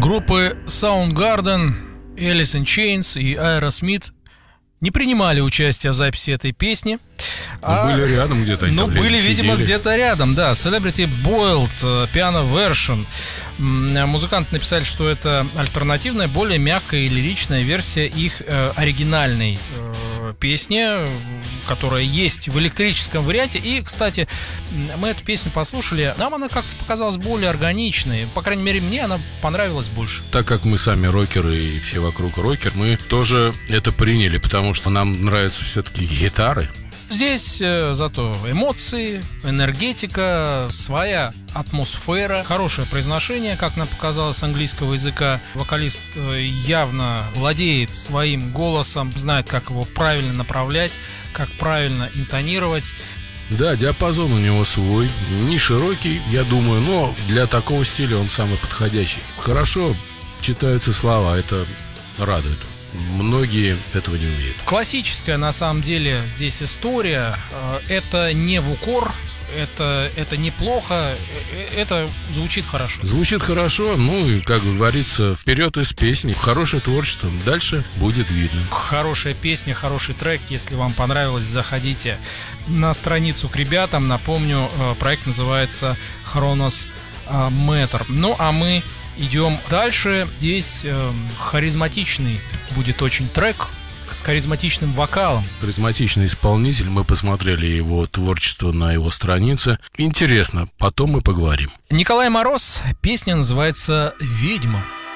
Группы Soundgarden, Alice in Chains и Aerosmith не принимали участие в записи этой песни. Были рядом где-то. Были, видимо, где-то рядом, да. Celebrity Boiled, Piano Version. Музыканты написали, что это альтернативная, более мягкая и лиричная версия их оригинальной песни, которая есть в электрическом варианте. И, кстати, мы эту песню послушали. Нам она как-то показалась более органичной. По крайней мере, мне она понравилась больше. Так как мы сами рокеры и все вокруг рокер, мы тоже это приняли, потому что нам нравятся все-таки гитары. Здесь зато эмоции, энергетика, своя атмосфера, хорошее произношение, как нам показалось, с английского языка. Вокалист явно владеет своим голосом, знает, как его правильно направлять, как правильно интонировать. Да, диапазон у него свой, не широкий, я думаю, но для такого стиля он самый подходящий. Хорошо читаются слова, это радует. Многие этого не умеют. Классическая, на самом деле, здесь история. Это не в укор, это неплохо, это звучит хорошо. Звучит хорошо, ну и, как говорится, вперед из песни. Хорошее творчество, дальше будет видно. Хорошая песня, хороший трек. Если вам понравилось, заходите на страницу к ребятам. Напомню, проект называется Chronos Matter. Ну, а мы идем дальше. Здесь харизматичный будет очень трек с харизматичным вокалом. Харизматичный исполнитель. Мы посмотрели его творчество на его странице. Интересно, потом мы поговорим. Николай Мороз. Песня называется «Ведьма».